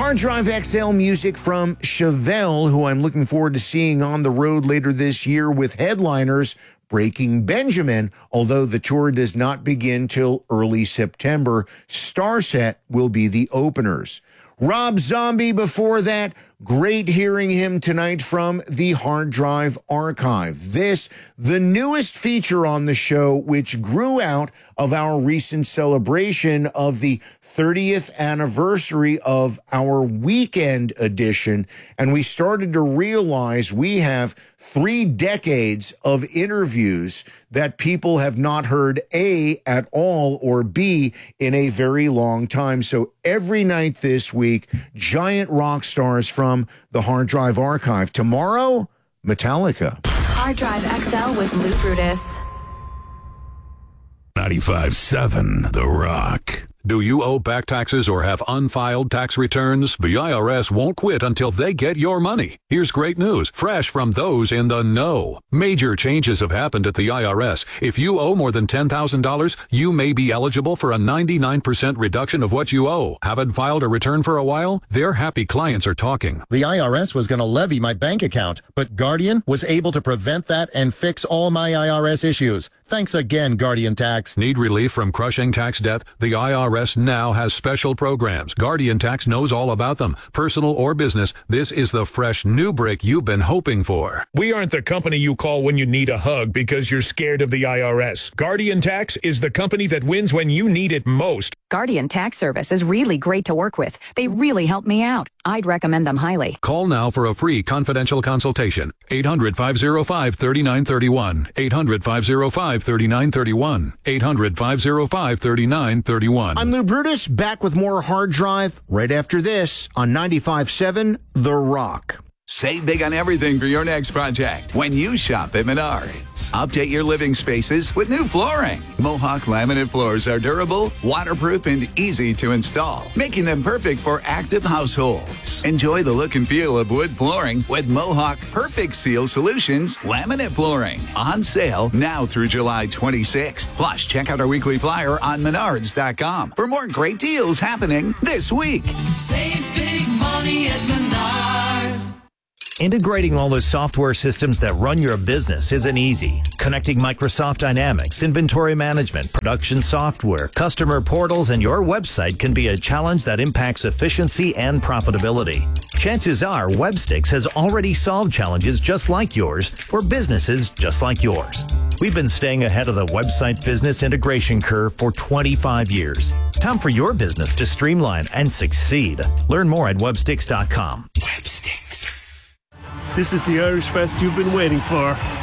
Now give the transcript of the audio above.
Hard Drive XL music from Chevelle, who I'm looking forward to seeing on the road later this year with headliners Breaking Benjamin, although the tour does not begin till early September. Starset will be the openers. Rob Zombie before that. Great hearing him tonight from the Hard Drive Archive. This, the newest feature on the show, which grew out of our recent celebration of the 30th anniversary of our weekend edition. And we started to realize we have 3 decades of interviews that people have not heard A, at all, or B, in a very long time. So every night this week, giant rock stars from the Hard Drive Archive. Tomorrow, Metallica. Hard Drive XL with Lou Brutus. 95.7 The Rock. Do you owe back taxes or have unfiled tax returns? The IRS won't quit until they get your money. Here's great news, fresh from those in the know. Major changes have happened at the IRS. If you owe more than $10,000, you may be eligible for a 99% reduction of what you owe. Haven't filed a return for a while? Their happy clients are talking. The IRS was going to levy my bank account, but Guardian was able to prevent that and fix all my IRS issues. Thanks again, Guardian Tax. Need relief from crushing tax debt? The IRS now has special programs. Guardian Tax knows all about them. Personal or business, this is the fresh new break you've been hoping for. We aren't the company you call when you need a hug because you're scared of the IRS. Guardian Tax is the company that wins when you need it most. Guardian Tax Service is really great to work with. They really helped me out. I'd recommend them highly. Call now for a free confidential consultation. 800-505-3931. 800-505-3931. 800-505-3931. I'm Lou Brutus, back with more Hard Drive right after this on 95.7 The Rock. Save big on everything for your next project when you shop at Menards. Update your living spaces with new flooring. Mohawk laminate floors are durable, waterproof, and easy to install, making them perfect for active households. Enjoy the look and feel of wood flooring with Mohawk Perfect Seal Solutions laminate flooring. On sale now through July 26th. Plus, check out our weekly flyer on Menards.com for more great deals happening this week. Save big money at Menards. Integrating all the software systems that run your business isn't easy. Connecting Microsoft Dynamics, inventory management, production software, customer portals, and your website can be a challenge that impacts efficiency and profitability. Chances are Webstix has already solved challenges just like yours for businesses just like yours. We've been staying ahead of the website business integration curve for 25 years. It's time for your business to streamline and succeed. Learn more at Webstix.com. Webstix. This is the Irish Fest you've been waiting for.